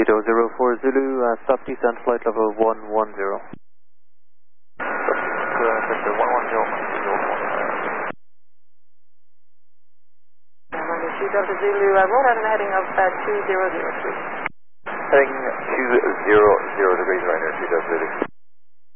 Tuxedo 04 Zulu, stop descent flight level 110. Center 110. Delta Zulu, roll out and heading of 2003. Heading 200 degrees right here, 2 Delta Zulu.